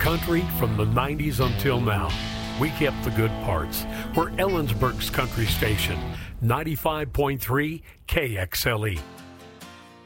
country from the 90s until now. We kept the good parts. We're Ellensburg's country station, 95.3 KXLE.